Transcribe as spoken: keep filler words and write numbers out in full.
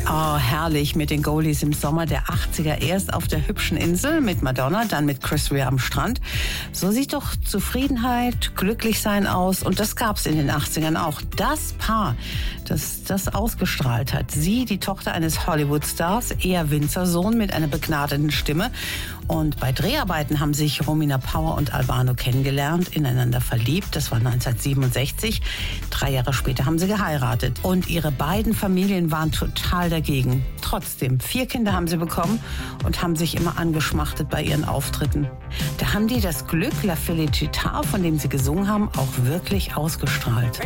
Oh, herrlich mit den Goldies im Sommer der achtziger. Erst auf der hübschen Insel mit Madonna, dann mit Chris Rea am Strand. So sieht doch Zufriedenheit, Glücklichsein aus. Und das gab's in den achtzigern auch. Das Paar, das das ausgestrahlt hat. Sie, die Tochter eines Hollywood-Stars, er Winzersohn mit einer begnadeten Stimme. Und bei Dreharbeiten haben sich Romina Power und Albano kennengelernt, ineinander verliebt. Das war neunzehnhundertsiebenundsechzig. Drei Jahre später haben sie geheiratet. Und ihre beiden Familien waren total dagegen. Trotzdem, vier Kinder haben sie bekommen und haben sich immer angeschmachtet bei ihren Auftritten. Da haben die das Glück, La Felicità, von dem sie gesungen haben, auch wirklich ausgestrahlt.